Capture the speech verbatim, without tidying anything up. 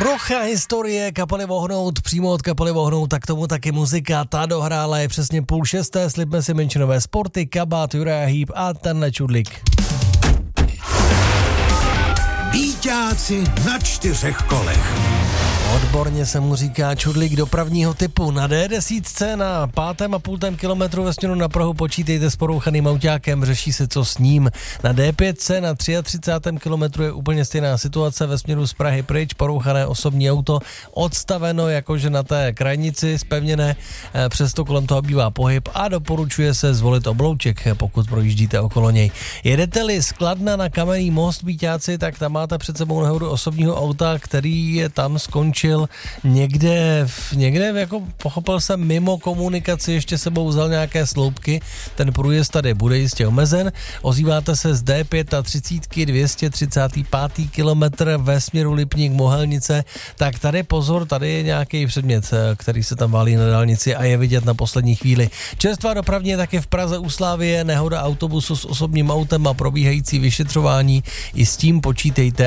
Trocha historie kapely Vohnout, přímo od kapely Vohnout, tak tomu taky muzika. Ta dohrála je přesně půl šesté, slibme si menšinové sporty, Kabát, Juraj Hýb a tenhle čudlik. Býťáci na čtyřech kolech. Odborně se mu říká čudlík dopravního typu. Na D deset na pátém a půltém kilometru ve směru na Prahu počítejte s porouchaným autákem, řeší se co s ním. Na D pět na třicátém třetím kilometru je úplně stejná situace ve směru z Prahy pryč, porouchané osobní auto, odstaveno jakože na té krajnici zpevněné, přesto kolem toho bývá pohyb a doporučuje se zvolit oblouček, pokud projíždíte okolo něj. Jedete-li z Kladna na Kamenný most, býťáci, tak tam máte před sebou nehodu osobního auta, který je tam skončil někde, někde jako pochopil jsem mimo komunikaci, ještě sebou vzal nějaké sloupky, ten průjezd tady bude jistě omezen, ozýváte se z D třicet pět dvě stě třicátý pátý kilometr ve směru Lipník Mohelnice, tak tady pozor, tady je nějaký předmět, který se tam válí na dálnici a je vidět na poslední chvíli. Čerstvá dopravně taky v Praze u Slávie, nehoda autobusu s osobním autem a probíhající vyšetřování, i s tím počítejte.